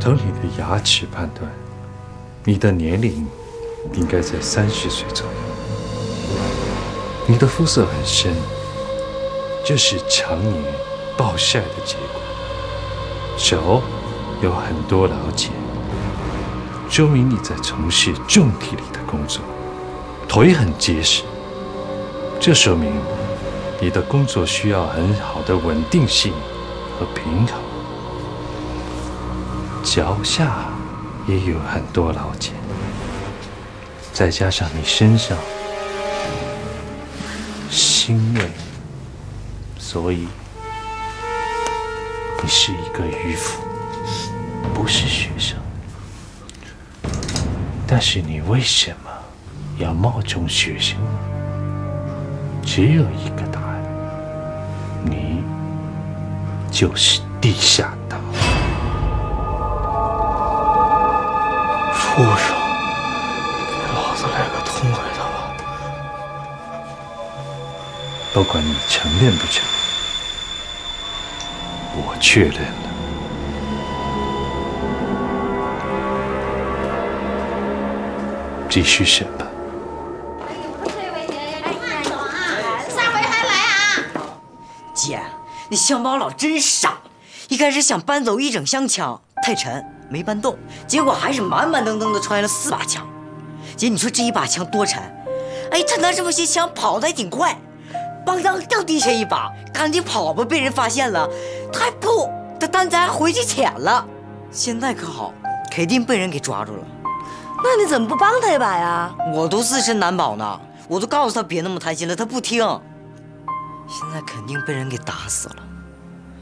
从你的牙齿判断，你的年龄应该在30岁左右。你的肤色很深，这是常年暴晒的结果。手有很多老茧，说明你在从事重体力的工作。腿很结实，这说明你的工作需要很好的稳定性和平衡。脚下也有很多老茧，再加上你身上腥味，所以你是一个渔夫，不是学生。但是你为什么要冒充学生呢？只有一个答案，你就是地下党。 畜生，给老子来个痛快的吧！ 不管你承认不承认，我确认了。继续审判。 下回还来啊！ 姐，那香包老真傻，一开始想搬走一整箱枪，太沉没搬动，结果还是满满登登的揣了4把枪。姐，你说这一把枪多沉？哎，他拿这么些枪跑得还挺快，邦当掉地下一把，赶紧跑吧，被人发现了，他还不，他单子还回去捡了。现在可好，肯定被人给抓住了。 那你怎么不帮他一把呀？ 我都自身难保呢，我都告诉他别那么贪心了，他不听。现在肯定被人给打死了。